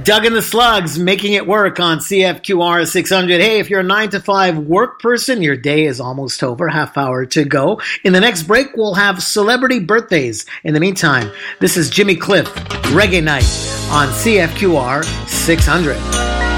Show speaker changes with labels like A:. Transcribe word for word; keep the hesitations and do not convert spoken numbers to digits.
A: Doug and the Slugs, making it work on C F Q R six hundred. Hey, if you're a nine to five work person, your day is almost over. Half hour to go. In the next break, we'll have celebrity birthdays. In the meantime, this is Jimmy Cliff, Reggae Night on C F Q R six hundred.